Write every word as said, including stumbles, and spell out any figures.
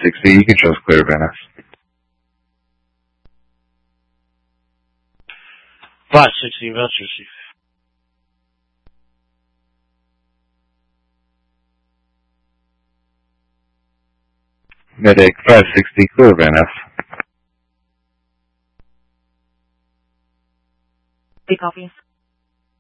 sixty, you can show us clear Van Ness. five sixty, Vents received. Medic five sixty, clear Van Ness. Big copy.